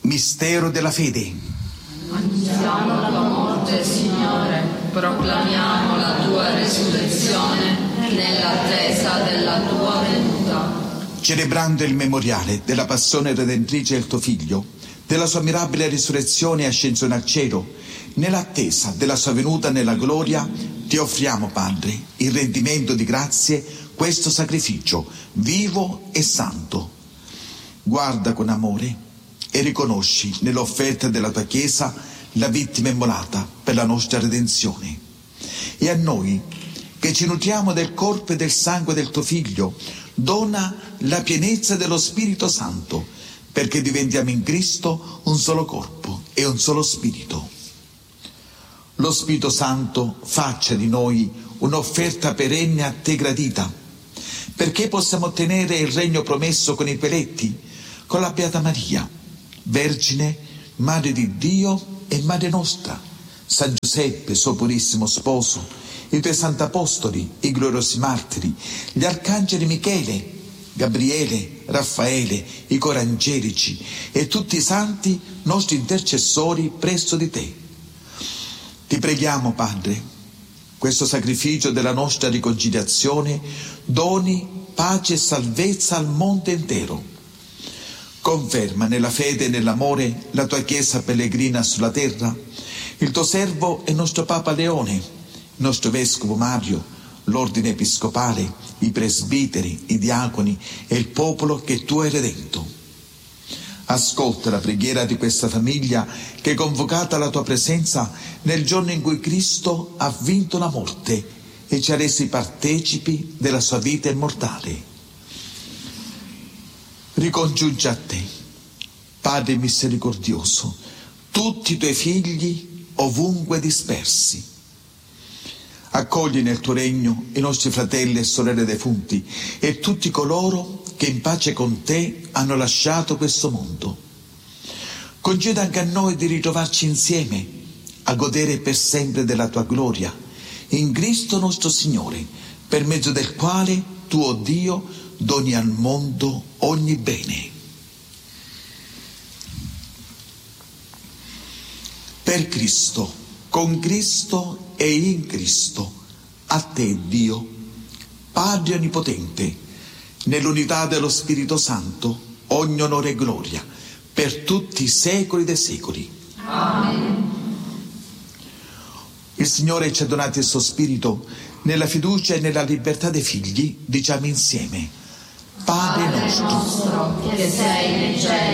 Mistero della fede. Annunziamo la tua morte, Signore, proclamiamo la tua resurrezione nell'attesa della tua venuta. Celebrando il memoriale della passione redentrice del tuo Figlio, della sua mirabile risurrezione e ascensione al cielo, nell'attesa della sua venuta nella gloria, ti offriamo, Padre, il rendimento di grazie, questo sacrificio vivo e santo. Guarda con amore e riconosci nell'offerta della tua Chiesa la vittima immolata per la nostra redenzione. E a noi, che ci nutriamo del corpo e del sangue del tuo Figlio, dona la pienezza dello Spirito Santo, perché diventiamo in Cristo un solo corpo e un solo spirito. Lo Spirito Santo faccia di noi un'offerta perenne a te gradita, perché possiamo ottenere il regno promesso con i preletti, con la Beata Maria, Vergine, Madre di Dio e Madre nostra, San Giuseppe, suo purissimo sposo, i tuoi santi apostoli, i gloriosi martiri, gli arcangeli Michele, Gabriele, Raffaele, i cori angelici e tutti i santi nostri intercessori presso di te. Ti preghiamo, Padre, questo sacrificio della nostra riconciliazione doni pace e salvezza al mondo intero. Conferma nella fede e nell'amore la tua Chiesa pellegrina sulla terra, il tuo servo e nostro Papa Leone, il nostro Vescovo Mario, l'ordine episcopale, i presbiteri, i diaconi e il popolo che tu hai redento. Ascolta la preghiera di questa famiglia che è convocata alla tua presenza nel giorno in cui Cristo ha vinto la morte e ci ha resi partecipi della sua vita immortale. Ricongiunge a te, Padre misericordioso, tutti i tuoi figli ovunque dispersi. Accogli nel tuo regno i nostri fratelli e sorelle defunti e tutti coloro che in pace con te hanno lasciato questo mondo. Conceda anche a noi di ritrovarci insieme, a godere per sempre della tua gloria, in Cristo nostro Signore, per mezzo del quale tu, o Dio, doni al mondo ogni bene. Per Cristo, con Cristo e in Cristo, a te, Dio, Padre Onnipotente, nell'unità dello Spirito Santo, ogni onore e gloria, per tutti i secoli dei secoli. Amen. Il Signore ci ha donato il suo Spirito, nella fiducia e nella libertà dei figli, diciamo insieme: Padre nostro, che sei nei cieli,